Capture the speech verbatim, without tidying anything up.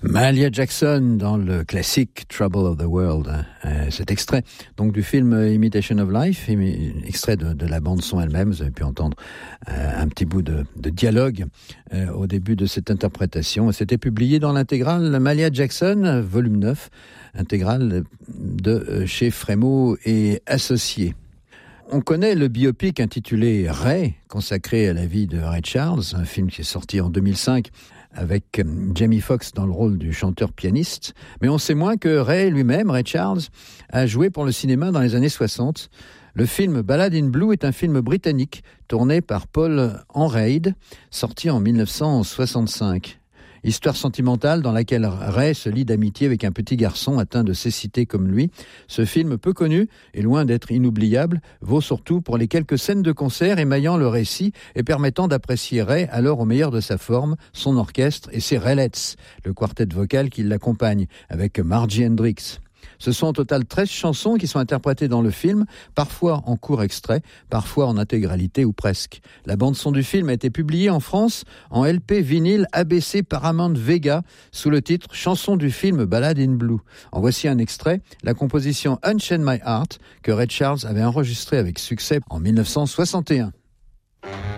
Mahalia Jackson dans le classique Trouble of the World. Euh, cet extrait donc du film Imitation of Life, extrait de, de la bande son elle-même. Vous avez pu entendre euh, un petit bout de, de dialogue euh, au début de cette interprétation. C'était publié dans l'intégrale Mahalia Jackson, volume neuf, intégrale de euh, chez Frémaux et Associés. On connaît le biopic intitulé Ray, consacré à la vie de Ray Charles, un film qui est sorti en deux mille cinq avec Jamie Foxx dans le rôle du chanteur-pianiste. Mais on sait moins que Ray lui-même, Ray Charles, a joué pour le cinéma dans les années soixante. Le film Ballad in Blue est un film britannique tourné par Paul Enraid, sorti en dix-neuf cent soixante-cinq. Histoire sentimentale dans laquelle Ray se lie d'amitié avec un petit garçon atteint de cécité comme lui. Ce film peu connu et loin d'être inoubliable vaut surtout pour les quelques scènes de concert émaillant le récit et permettant d'apprécier Ray alors au meilleur de sa forme, son orchestre et ses Raelettes, le quartet vocal qui l'accompagne avec Margie Hendrix. Ce sont au total treize chansons qui sont interprétées dans le film, parfois en court extrait, parfois en intégralité ou presque. La bande-son du film a été publiée en France en L P vinyle A B C Paramount Vega sous le titre « Chanson du film Ballad in Blue ». En voici un extrait, la composition « Unchain My Heart » que Ray Charles avait enregistrée avec succès en dix-neuf cent soixante et un.